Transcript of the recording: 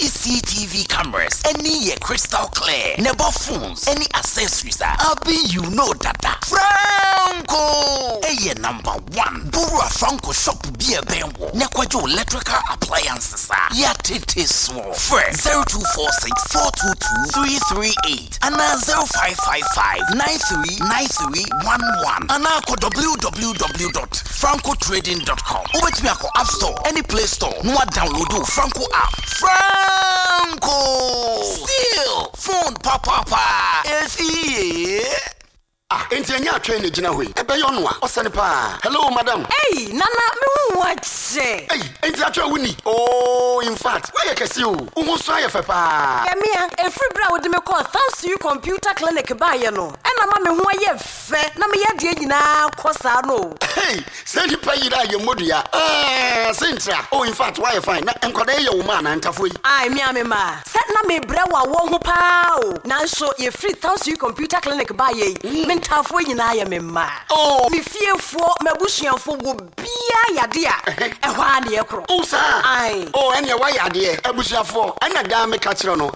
CCTV cameras, any crystal clear. Never phones, any accessories. Abi, you know that. Franco! Hey, number 1. Burua Franco shop be a benwo. Nekwajo electrical appliances. Yatete small. First 0246 422 338 and 0555 939311 and www.francotrading.com. Over to your App Store, any Play Store. No download Franco app. Franco! Still phone papa. Enti anya train gina hoyi. Ebe yo no a osane pa. Hello madam. Hey, nana me what say? Hey, enti atwa wuni. Oh, in fact, why you kesi o? Wo so aye fe pa. Ya me every bra wo de me call thanks you computer clinic ba ye no. Na ma me ho aye fe, na me ye de nyina kosa no. Hey, say ni pa yira ye modua. Sentra. Oh, in fact, why you fine? Na enkoda ye wo ma na ntafo yi. Ai me amema. Set na me bra wa wo ho pa o. Na so ye free thanks you computer clinic ba ye. Tafo nyina ya memma. Oh, mi fiefo mabusuafo wo bia yade a ehwa na ye kro. Oh, sir. Ai. Oh, enya wa yade abusuafo. Ena da me ka kire no.